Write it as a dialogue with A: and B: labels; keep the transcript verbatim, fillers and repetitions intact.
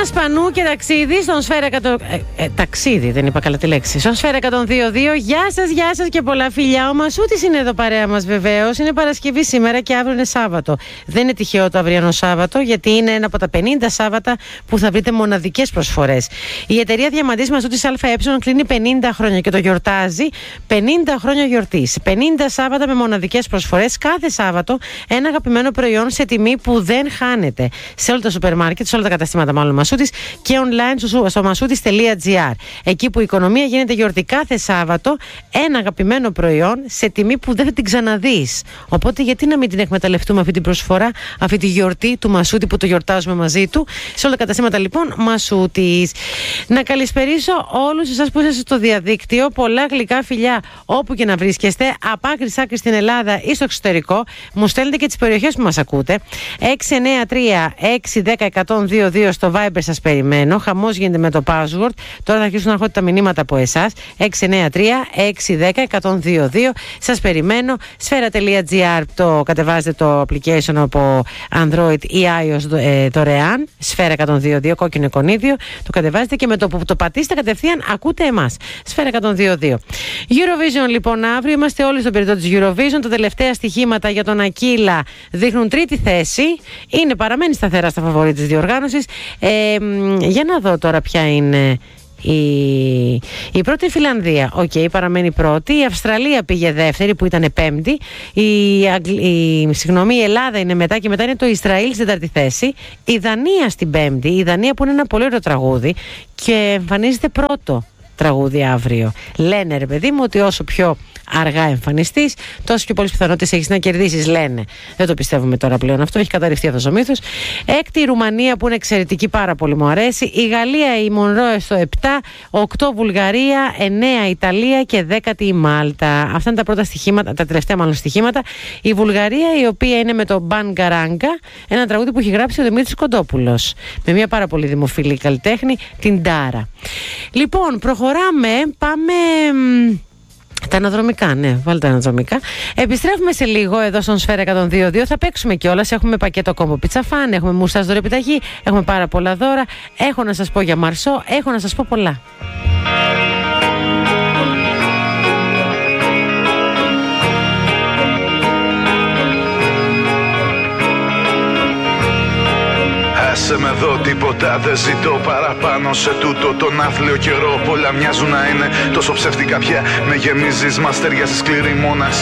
A: Σπανού και ταξίδι στον Σφαίρα εκατό... ε, ε, ταξίδι, δεν είπα καλά τη λέξη. Στον Σφαίρα εκατόν δύο κόμμα δύο. Γεια σας, γεια σας και πολλά φιλιά. Ο Μασούτης είναι εδώ παρέα μας βεβαίως. Είναι Παρασκευή σήμερα και αύριο είναι Σάββατο. Δεν είναι τυχαίο το αυριανό Σάββατο, γιατί είναι ένα από τα πενήντα Σάββατα που θα βρείτε μοναδικές προσφορές. Η εταιρεία Διαμαντής Μασούτης ΑΕ κλείνει πενήντα χρόνια και το γιορτάζει. πενήντα χρόνια γιορτής. πενήντα Σάββατα με μοναδικές προσφορές. Κάθε Σάββατο ένα αγαπημένο προϊόν σε τιμή που δεν χάνεται. Σε όλα τα σούπερ μάρκετ, σε όλα τα καταστήματα μάλλον Μασούτης και online στο, στο μασούτης τελεία τζι άρ. Εκεί που η οικονομία γίνεται γιορτή κάθε Σάββατο, ένα αγαπημένο προϊόν σε τιμή που δεν θα την ξαναδείς. Οπότε γιατί να μην την εκμεταλλευτούμε αυτή την προσφορά, αυτή τη γιορτή του Μασούτη που το γιορτάζουμε μαζί του. Σε όλα τα καταστήματα λοιπόν Μασούτης. Να καλησπερίσω όλους εσάς που είσαστε στο διαδίκτυο. Πολλά γλυκά φιλιά όπου και να βρίσκεστε, από άκρη σ' άκρη στην Ελλάδα ή στο εξωτερικό. Μου στέλνετε και τις περιοχές που μας ακούτε. έξι εννιά τρία έξι ένα μηδέν ένα μηδέν δύο δύο στο Viber, σας περιμένω. Χαμός γίνεται με το password. Τώρα θα αρχίσουν να έρχονται τα μηνύματα από εσάς. έξι εννιά τρία έξι ένα μηδέν ένα μηδέν δύο δύο. Σας περιμένω. σφαίρα τελεία τζι άρ το κατεβάζετε το application από Android ή iOS ε, δωρεάν. Σφαίρα εκατόν δύο δύο, κόκκινο εικονίδιο. Το κατεβάζετε και με το που το πατήσετε κατευθείαν ακούτε εμάς. Σφαίρα εκατόν δύο δύο. Eurovision λοιπόν αύριο. Είμαστε όλοι στον περίπτωση της Eurovision. Τα τελευταία στοιχήματα για τον Ακύλα δείχνουν τρίτη θέση. Είναι παραμένει σταθερά στα φαβορί της διοργάνωσης. Ε, για να δω τώρα ποια είναι η, η πρώτη. Η Φιλανδία, οκ, okay, παραμένει πρώτη. Η Αυστραλία πήγε δεύτερη που ήταν πέμπτη. Η, η, συγγνώμη, η Ελλάδα είναι μετά και μετά είναι το Ισραήλ στην τέταρτη θέση. Η Δανία στην πέμπτη. Η Δανία που είναι ένα πολύ ωραίο τραγούδι και εμφανίζεται πρώτο τραγούδι αύριο. Λένε ρε παιδί μου ότι όσο πιο αργά εμφανιστείς, τόσο πιο πολλές πιθανότητες έχεις να κερδίσεις, λένε. Δεν το πιστεύουμε τώρα πλέον αυτό, έχει καταρριφθεί αυτός ο μύθος. Έκτη η Ρουμανία που είναι εξαιρετική, πάρα πολύ μου αρέσει. Η Γαλλία, η Μονρόε στο επτά, οκτώ Βουλγαρία, εννέα Ιταλία και δέκατη η Μάλτα. Αυτά είναι τα πρώτα στοιχήματα, τα τελευταία μάλλον στοιχήματα. Η Βουλγαρία, η οποία είναι με το Μπανγκαράγκα, ένα τραγούδι που έχει γράψει ο Δημήτρης Κοντόπουλος, με μια πάρα πολύ δημοφιλή καλλιτέχνη, την Τάρα. Λοιπόν, προχωράμε, πάμε. Τα αναδρομικά, ναι, βάλτε τα αναδρομικά. Επιστρέφουμε σε λίγο εδώ στον Σφαίρα εκατόν δύο δύο. Θα παίξουμε κιόλας. Έχουμε πακέτο κόμπο πιτσαφάν, έχουμε μουστάζ δωρεπιταγή, έχουμε πάρα πολλά δώρα. Έχω να σας πω για Μαρσό, έχω να σας πω πολλά.
B: Άσε με εδώ, τίποτα δεν ζητώ παραπάνω σε τούτο τον άθλιο καιρό. Πολλά μοιάζουν να είναι τόσο ψεύτικα πια. Με γεμίζεις μαστέρια σε σκληρή μοναξιά.